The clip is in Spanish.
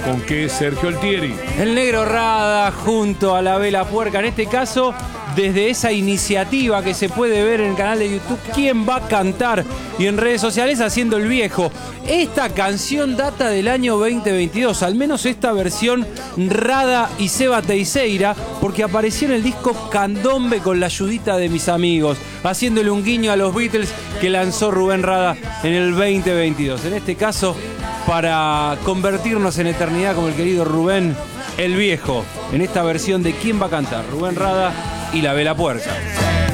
con qué Sergio Altieri. El Negro Rada junto a la Vela Puerca, en este caso desde esa iniciativa que se puede ver en el canal de YouTube ¿Quién va a cantar? Y en redes sociales Haciendo el Viejo. Esta canción data del año 2022, al menos esta versión Rada y Seba Teixeira, porque apareció en el disco Candombe con la ayudita de mis amigos, haciéndole un guiño a los Beatles que lanzó Rubén Rada en el 2022. En este caso, para convertirnos en eternidad como el querido Rubén el Viejo, en esta versión de ¿Quién va a cantar? Rubén Rada y la Vela Puerca.